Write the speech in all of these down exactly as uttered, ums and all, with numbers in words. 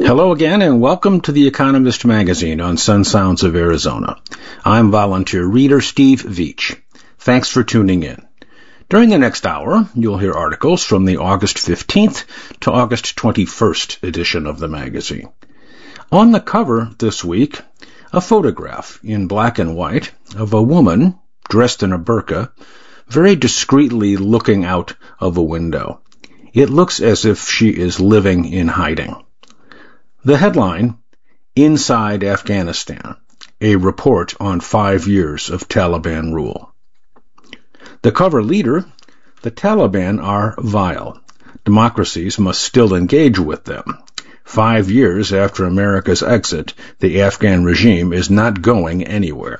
Hello again, and welcome to The Economist magazine on Sun Sounds of Arizona. I'm volunteer reader Steve Veach. Thanks for tuning in. During the next hour, you'll hear articles from the August fifteenth to August twenty-first edition of the magazine. On the cover this week, a photograph in black and white of a woman dressed in a burqa, very discreetly looking out of a window. It looks as if she is living in hiding. The headline, Inside Afghanistan, a report on five years of Taliban rule. The cover leader, the Taliban are vile. Democracies must still engage with them. Five years after America's exit, the Afghan regime is not going anywhere.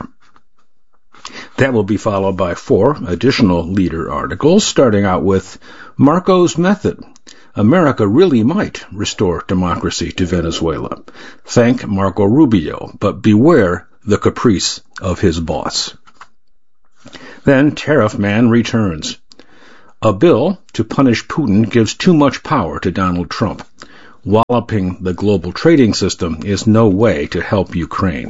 That will be followed by four additional leader articles, starting out with Marco's Method. America really might restore democracy to Venezuela. Thank Marco Rubio, but beware the caprice of his boss. Then Tariff Man returns. A bill to punish Putin gives too much power to Donald Trump. Walloping the global trading system is no way to help Ukraine.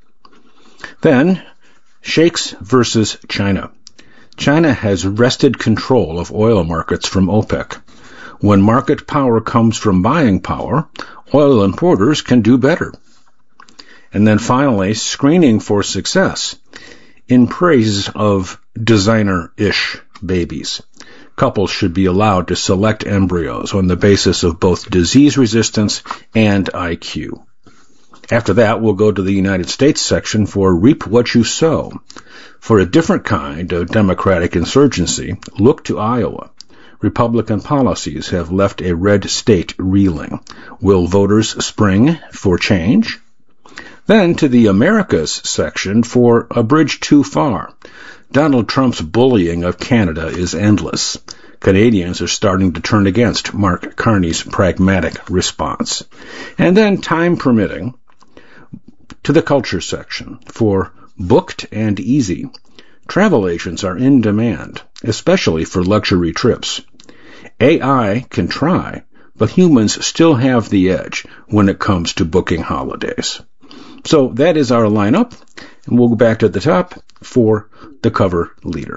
Then, Sheikhs versus China. China has wrested control of oil markets from OPEC. When market power comes from buying power, oil importers can do better. And then finally, screening for success in praise of designer-ish babies. Couples should be allowed to select embryos on the basis of both disease resistance and I Q. After that, we'll go to the United States section for Reap What You Sow. For a different kind of democratic insurgency, look to Iowa. Republican policies have left a red state reeling. Will voters spring for change? Then to the Americas section for A Bridge Too Far. Donald Trump's bullying of Canada is endless. Canadians are starting to turn against Mark Carney's pragmatic response. And then, time permitting, to the culture section for Booked and Easy. Travel agents are in demand, especially for luxury trips. A I can try, but humans still have the edge when it comes to booking holidays. So that is our lineup, and we'll go back to the top for the cover leader.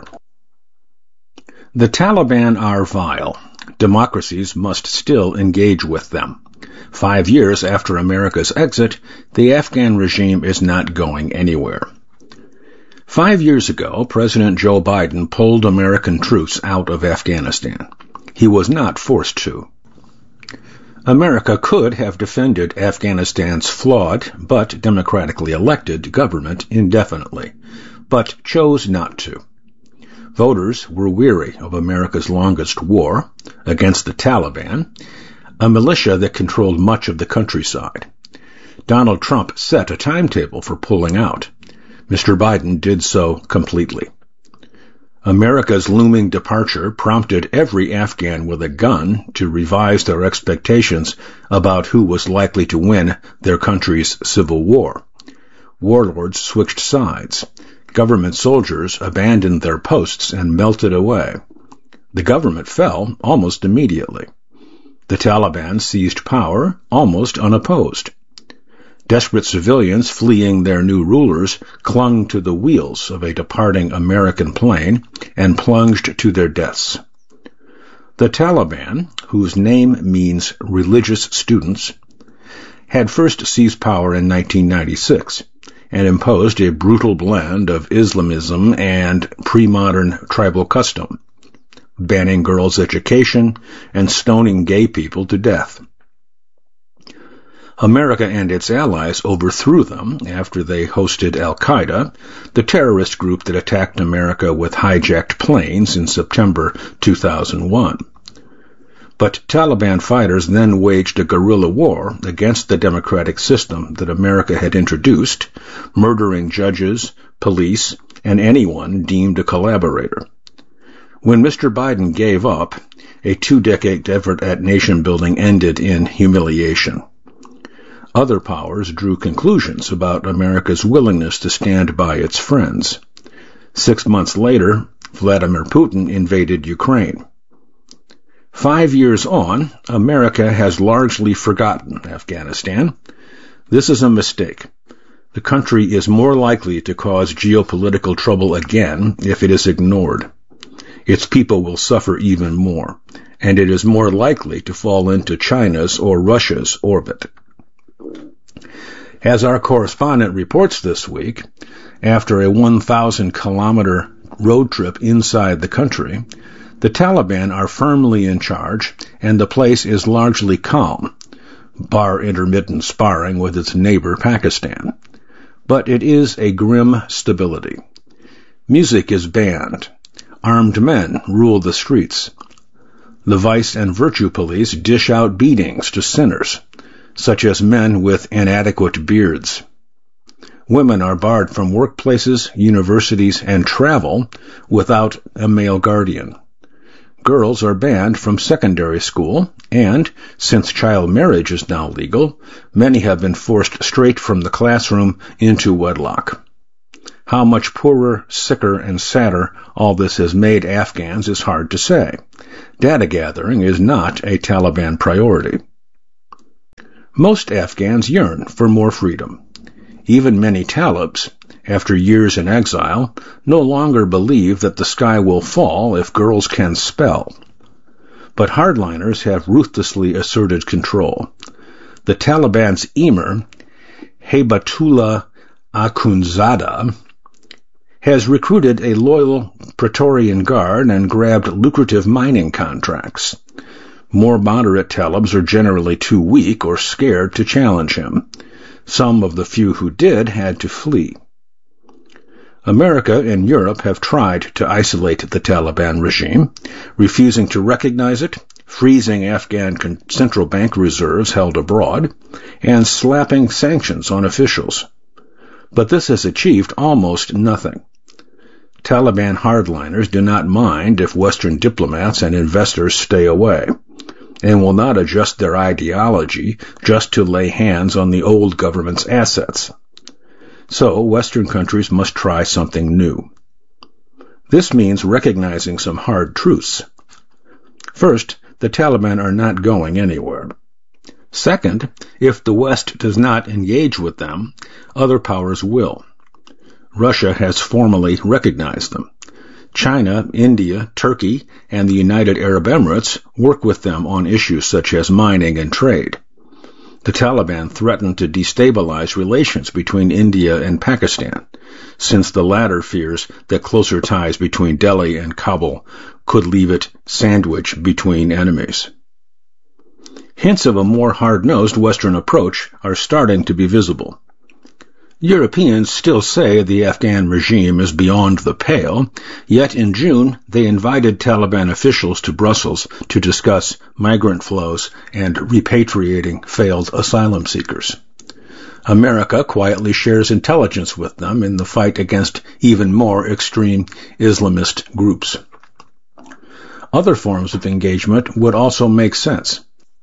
The Taliban are vile. Democracies must still engage with them. Five years after America's exit, the Afghan regime is not going anywhere. Five years ago, President Joe Biden pulled American troops out of Afghanistan. He was not forced to. America could have defended Afghanistan's flawed but democratically elected government indefinitely, but chose not to. Voters were weary of America's longest war against the Taliban, a militia that controlled much of the countryside. Donald Trump set a timetable for pulling out. Mister Biden did so completely. America's looming departure prompted every Afghan with a gun to revise their expectations about who was likely to win their country's civil war. Warlords switched sides. Government soldiers abandoned their posts and melted away. The government fell almost immediately. The Taliban seized power almost unopposed. Desperate civilians fleeing their new rulers clung to the wheels of a departing American plane and plunged to their deaths. The Taliban, whose name means religious students, had first seized power in nineteen ninety-six and imposed a brutal blend of Islamism and pre-modern tribal custom, banning girls' education and stoning gay people to death. America and its allies overthrew them after they hosted Al-Qaeda, the terrorist group that attacked America with hijacked planes in September two thousand one. But Taliban fighters then waged a guerrilla war against the democratic system that America had introduced, murdering judges, police, and anyone deemed a collaborator. When Mister Biden gave up, a two-decade effort at nation-building ended in humiliation. Other powers drew conclusions about America's willingness to stand by its friends. Six months later, Vladimir Putin invaded Ukraine. Five years on, America has largely forgotten Afghanistan. This is a mistake. The country is more likely to cause geopolitical trouble again if it is ignored. Its people will suffer even more, and it is more likely to fall into China's or Russia's orbit. As our correspondent reports this week, after a one thousand kilometer road trip inside the country, the Taliban are firmly in charge, and the place is largely calm, bar intermittent sparring with its neighbor Pakistan. But it is a grim stability. Music is banned. Armed men rule the streets. The vice and virtue police dish out beatings to sinners, such as men with inadequate beards. Women are barred from workplaces, universities, and travel without a male guardian. Girls are banned from secondary school, and, since child marriage is now legal, many have been forced straight from the classroom into wedlock. How much poorer, sicker, and sadder all this has made Afghans is hard to say. Data gathering is not a Taliban priority. Most Afghans yearn for more freedom. Even many Talibs, after years in exile, no longer believe that the sky will fall if girls can spell. But hardliners have ruthlessly asserted control. The Taliban's emir, Haybatullah Akhundzada, has recruited a loyal Praetorian Guard and grabbed lucrative mining contracts. More moderate Talibs are generally too weak or scared to challenge him. Some of the few who did had to flee. America and Europe have tried to isolate the Taliban regime, refusing to recognize it, freezing Afghan central bank reserves held abroad, and slapping sanctions on officials. But this has achieved almost nothing. Taliban hardliners do not mind if Western diplomats and investors stay away, and will not adjust their ideology just to lay hands on the old government's assets. So Western countries must try something new. This means recognizing some hard truths. First, the Taliban are not going anywhere. Second, if the West does not engage with them, other powers will. Russia has formally recognized them. China, India, Turkey, and the United Arab Emirates work with them on issues such as mining and trade. The Taliban threaten to destabilize relations between India and Pakistan, since the latter fears that closer ties between Delhi and Kabul could leave it sandwiched between enemies. Hints of a more hard-nosed Western approach are starting to be visible. Europeans still say the Afghan regime is beyond the pale, yet in June they invited Taliban officials to Brussels to discuss migrant flows and repatriating failed asylum seekers. America quietly shares intelligence with them in the fight against even more extreme Islamist groups. Other forms of engagement would also make sense.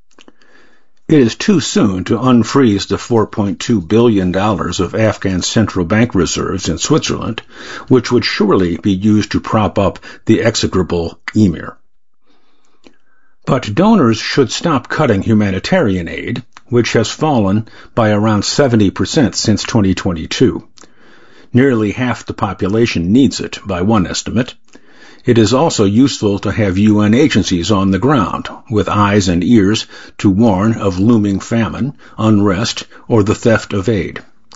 It is too soon to unfreeze the four point two billion dollars of Afghan central bank reserves in Switzerland, which would surely be used to prop up the execrable emir. But donors should stop cutting humanitarian aid, which has fallen by around seventy percent since twenty twenty-two. Nearly half the population needs it, by one estimate. It is also useful to have U N agencies on the ground, with eyes and ears to warn of looming famine, unrest, or the theft of aid.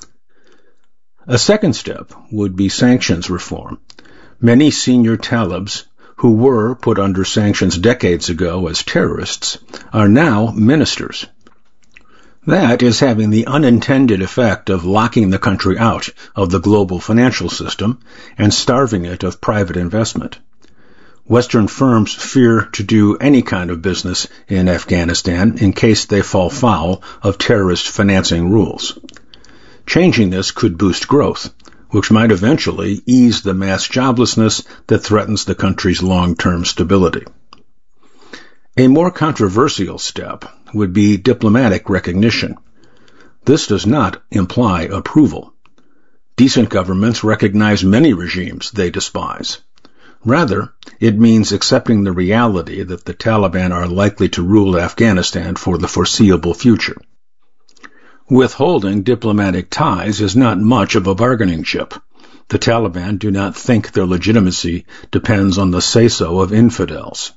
A second step would be sanctions reform. Many senior Talibs who were put under sanctions decades ago as terrorists are now ministers. That is having the unintended effect of locking the country out of the global financial system and starving it of private investment. Western firms fear to do any kind of business in Afghanistan in case they fall foul of terrorist financing rules. Changing this could boost growth, which might eventually ease the mass joblessness that threatens the country's long-term stability. A more controversial step would be diplomatic recognition. This does not imply approval. Decent governments recognize many regimes they despise. Rather, it means accepting the reality that the Taliban are likely to rule Afghanistan for the foreseeable future. Withholding diplomatic ties is not much of a bargaining chip. The Taliban do not think their legitimacy depends on the say-so of infidels.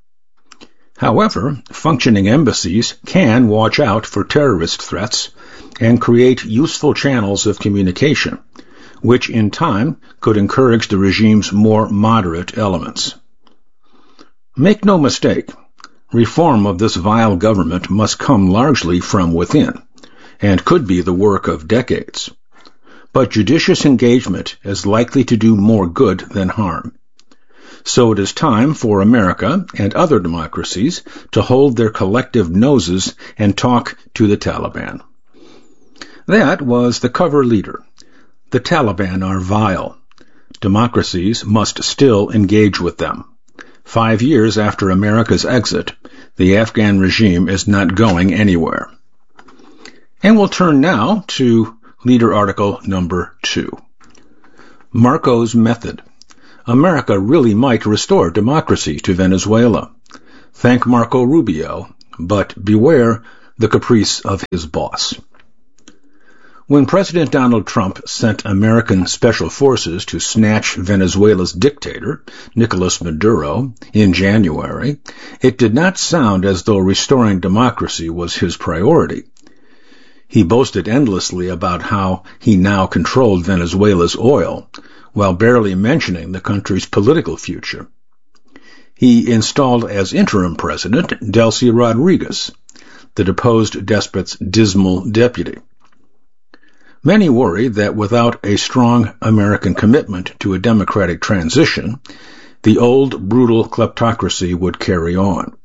However, functioning embassies can watch out for terrorist threats and create useful channels of communication, which in time could encourage the regime's more moderate elements. Make no mistake, reform of this vile government must come largely from within, and could be the work of decades. But judicious engagement is likely to do more good than harm. So it is time for America and other democracies to hold their collective noses and talk to the Taliban. That was the cover leader. The Taliban are vile. Democracies must still engage with them. Five years after America's exit, the Afghan regime is not going anywhere. And we'll turn now to leader article number two. Marco's Method. America really might restore democracy to Venezuela. Thank Marco Rubio, but beware the caprice of his boss. When President Donald Trump sent American special forces to snatch Venezuela's dictator, Nicolas Maduro, in January, it did not sound as though restoring democracy was his priority. He boasted endlessly about how he now controlled Venezuela's oil, while barely mentioning the country's political future. He installed as interim president Delcy Rodriguez, the deposed despot's dismal deputy. Many worry that without a strong American commitment to a democratic transition, the old brutal kleptocracy would carry on.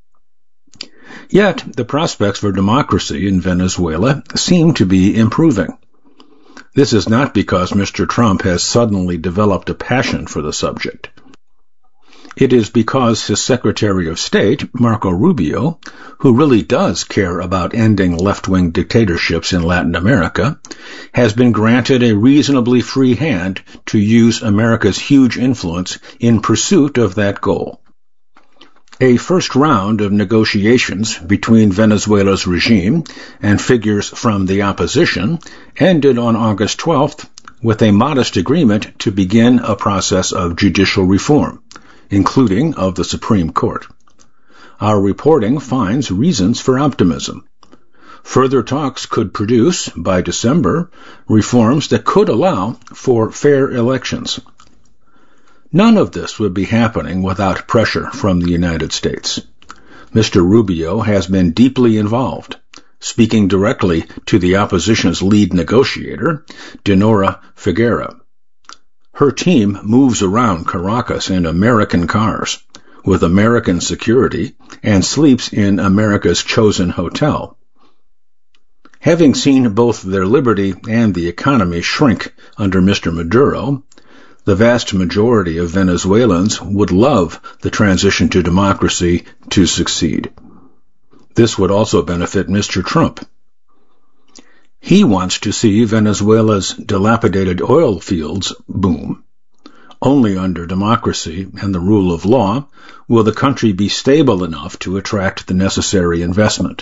Yet, the prospects for democracy in Venezuela seem to be improving. This is not because Mister Trump has suddenly developed a passion for the subject. It is because his Secretary of State, Marco Rubio, who really does care about ending left-wing dictatorships in Latin America, has been granted a reasonably free hand to use America's huge influence in pursuit of that goal. A first round of negotiations between Venezuela's regime and figures from the opposition ended on August twelfth with a modest agreement to begin a process of judicial reform, including of the Supreme Court. Our reporting finds reasons for optimism. Further talks could produce, by December, reforms that could allow for fair elections. None of this would be happening without pressure from the United States. Mister Rubio has been deeply involved, speaking directly to the opposition's lead negotiator, Dinora Figuera. Her team moves around Caracas in American cars, with American security, and sleeps in America's chosen hotel. Having seen both their liberty and the economy shrink under Mister Maduro, the vast majority of Venezuelans would love the transition to democracy to succeed. This would also benefit Mister Trump. He wants to see Venezuela's dilapidated oil fields boom. Only under democracy and the rule of law will the country be stable enough to attract the necessary investment.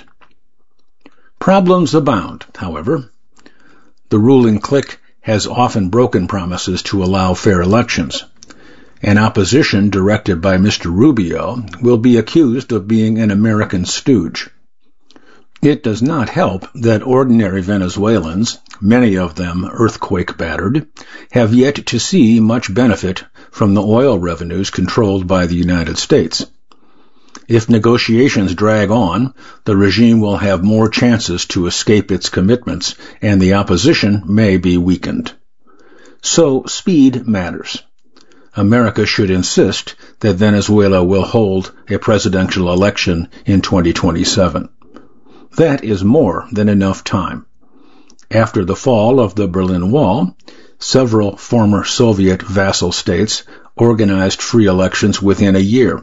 Problems abound, however. The ruling clique has often broken promises to allow fair elections. An opposition directed by Mister Rubio will be accused of being an American stooge. It does not help that ordinary Venezuelans, many of them earthquake-battered, have yet to see much benefit from the oil revenues controlled by the United States. If negotiations drag on, the regime will have more chances to escape its commitments, and the opposition may be weakened. So speed matters. America should insist that Venezuela will hold a presidential election in twenty twenty-seven. That is more than enough time. After the fall of the Berlin Wall, several former Soviet vassal states organized free elections within a year.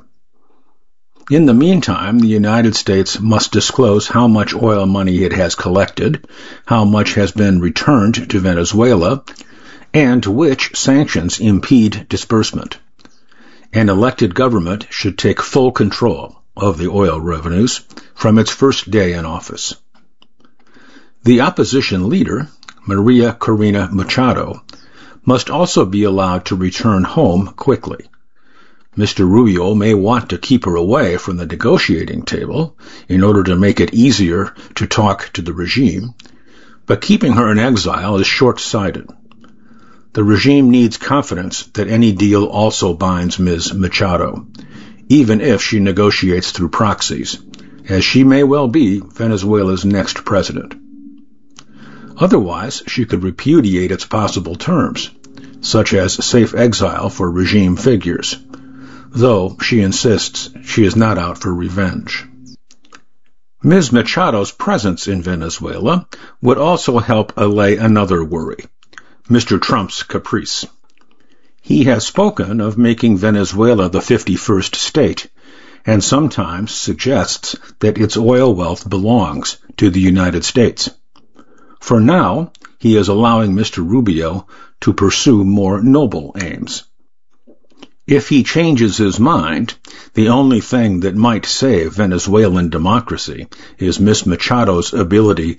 In the meantime, the United States must disclose how much oil money it has collected, how much has been returned to Venezuela, and which sanctions impede disbursement. An elected government should take full control of the oil revenues from its first day in office. The opposition leader, Maria Corina Machado, must also be allowed to return home quickly. Mister Rubio may want to keep her away from the negotiating table in order to make it easier to talk to the regime, but keeping her in exile is short-sighted. The regime needs confidence that any deal also binds Miz Machado, even if she negotiates through proxies, as she may well be Venezuela's next president. Otherwise, she could repudiate its possible terms, such as safe exile for regime figures, though she insists she is not out for revenge. Miz Machado's presence in Venezuela would also help allay another worry, Mister Trump's caprice. He has spoken of making Venezuela the fifty-first state, and sometimes suggests that its oil wealth belongs to the United States. For now, he is allowing Mister Rubio to pursue more noble aims. If he changes his mind, the only thing that might save Venezuelan democracy is Miz Machado's ability